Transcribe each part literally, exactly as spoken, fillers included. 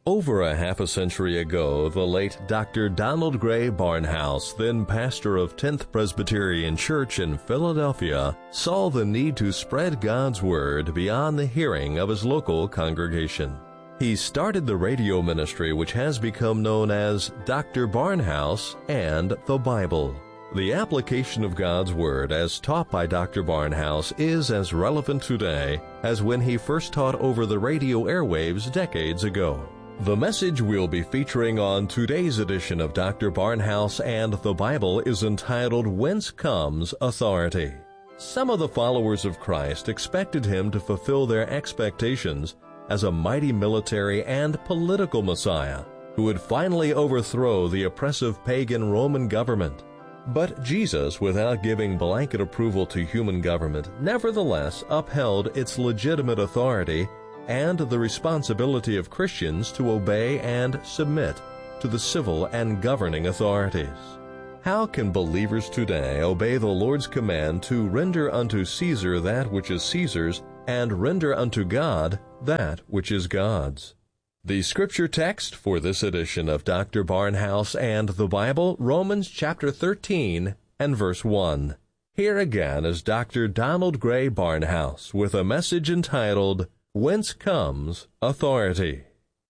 Over a half a century ago, the late Doctor Donald Gray Barnhouse, then pastor of tenth Presbyterian Church in Philadelphia, saw the need to spread God's Word beyond the hearing of his local congregation. He started the radio ministry which has become known as Doctor Barnhouse and the Bible. The application of God's Word as taught by Doctor Barnhouse is as relevant today as when he first taught over the radio airwaves decades ago. The message we'll be featuring on today's edition of Doctor Barnhouse and the Bible is entitled, Whence Comes Authority? Some of the followers of Christ expected him to fulfill their expectations as a mighty military and political Messiah who would finally overthrow the oppressive pagan Roman government. But Jesus, without giving blanket approval to human government, nevertheless upheld its legitimate authority and the responsibility of Christians to obey and submit to the civil and governing authorities. How can believers today obey the Lord's command to render unto Caesar that which is Caesar's, and render unto God that which is God's? The scripture text for this edition of Doctor Barnhouse and the Bible, Romans chapter thirteen and verse one. Here again is Doctor Donald Gray Barnhouse with a message entitled, Whence Comes Authority?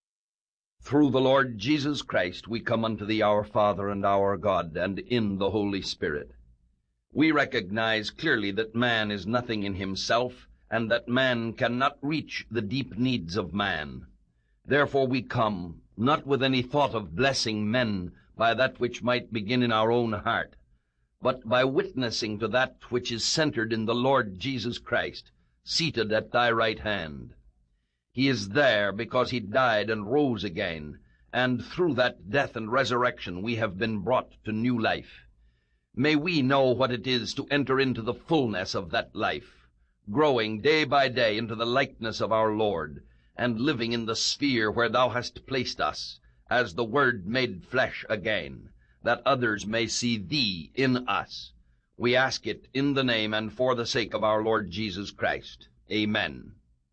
Through the Lord Jesus Christ we come unto thee, our Father and our God, and in the Holy Spirit. We recognize clearly that man is nothing in himself, and that man cannot reach the deep needs of man. Therefore we come, not with any thought of blessing men by that which might begin in our own heart, but by witnessing to that which is centered in the Lord Jesus Christ, seated at thy right hand. He is there because he died and rose again, and through that death and resurrection we have been brought to new life. May we know what it is to enter into the fullness of that life, growing day by day into the likeness of our Lord, and living in the sphere where thou hast placed us, as the Word made flesh again, that others may see thee in us. We ask it in the name and for the sake of our Lord Jesus Christ. Amen.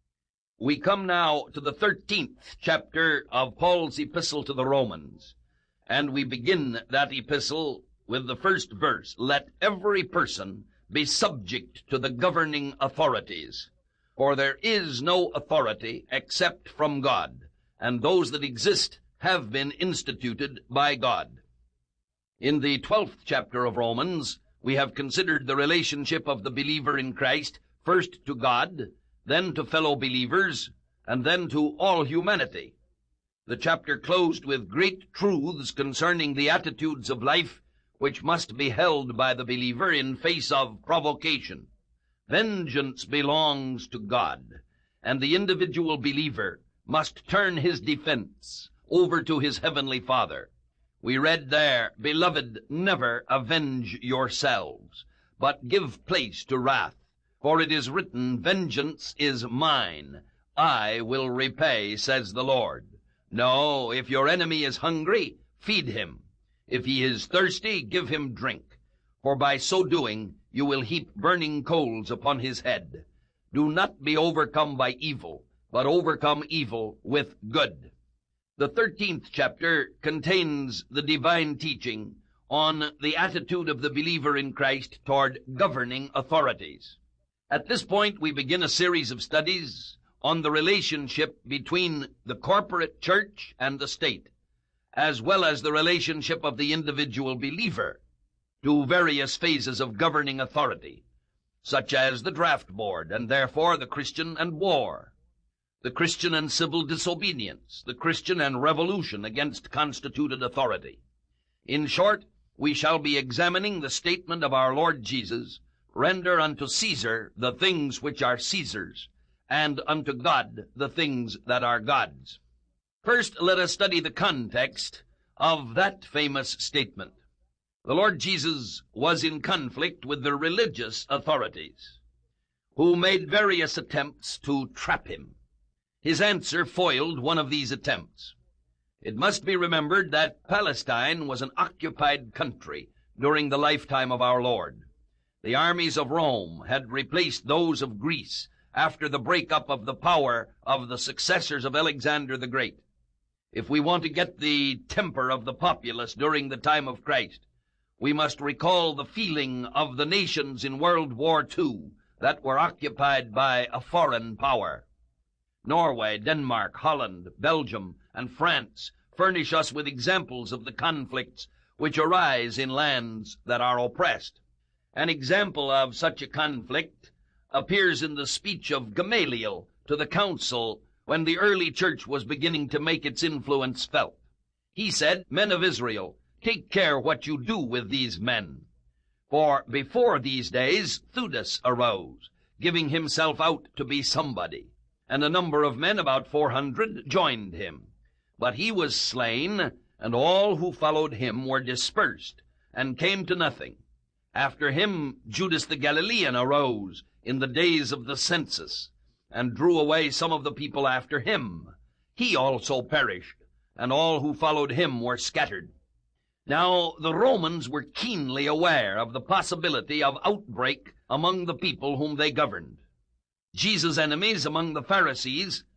We come now to the thirteenth chapter of Paul's epistle to the Romans, and we begin that epistle with the first verse, Let every person be subject to the governing authorities, for there is no authority except from God, and those that exist have been instituted by God. In the twelfth chapter of Romans, we have considered the relationship of the believer in Christ, first to God, then to fellow believers, and then to all humanity. The chapter closed with great truths concerning the attitudes of life which must be held by the believer in face of provocation. Vengeance belongs to God, and the individual believer must turn his defense over to his heavenly Father. We read there, Beloved, never avenge yourselves, but give place to wrath. For it is written, Vengeance is mine, I will repay, says the Lord. No, if your enemy is hungry, feed him. If he is thirsty, give him drink. For by so doing, you will heap burning coals upon his head. Do not be overcome by evil, but overcome evil with good. The thirteenth chapter contains the divine teaching on the attitude of the believer in Christ toward governing authorities. At this point, we begin a series of studies on the relationship between the corporate church and the state, as well as the relationship of the individual believer to various phases of governing authority, such as the draft board, and therefore the Christian and war, the Christian and civil disobedience, the Christian and revolution against constituted authority. In short, we shall be examining the statement of our Lord Jesus, Render unto Caesar the things which are Caesar's, and unto God the things that are God's. First, let us study the context of that famous statement. The Lord Jesus was in conflict with the religious authorities, who made various attempts to trap him. His answer foiled one of these attempts. It must be remembered that Palestine was an occupied country during the lifetime of our Lord. The armies of Rome had replaced those of Greece after the breakup of the power of the successors of Alexander the Great. If we want to get the temper of the populace during the time of Christ, we must recall the feeling of the nations in World War Two that were occupied by a foreign power. Norway, Denmark, Holland, Belgium, and France furnish us with examples of the conflicts which arise in lands that are oppressed. An example of such a conflict appears in the speech of Gamaliel to the council when the early church was beginning to make its influence felt. He said, "Men of Israel, take care what you do with these men. For before these days Theudas arose, giving himself out to be somebody, and a number of men, about four hundred, joined him. But he was slain, and all who followed him were dispersed, and came to nothing. After him Judas the Galilean arose in the days of the census, and drew away some of the people after him. He also perished, and all who followed him were scattered." Now, the Romans were keenly aware of the possibility of outbreak among the people whom they governed. Jesus' enemies among the Pharisees